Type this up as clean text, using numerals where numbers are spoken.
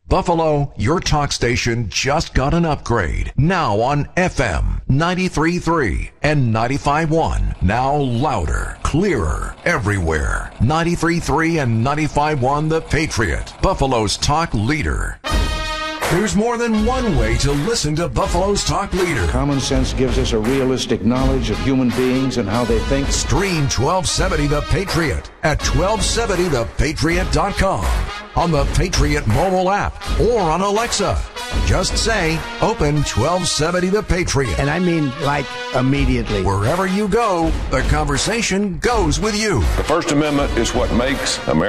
Buffalo, your talk station just got an upgrade. Now on FM 93.3 and 95.1. Now louder, clearer, everywhere. 93.3 and 95.1 The Patriot, Buffalo's talk leader. There's more than one way to listen to Buffalo's talk leader. Common sense gives us a realistic knowledge of human beings and how they think. Stream 1270 The Patriot at 1270thepatriot.com, on the Patriot mobile app, or on Alexa. Just say, open 1270 The Patriot. And I mean, like, immediately. Wherever you go, the conversation goes with you. The First Amendment is what makes America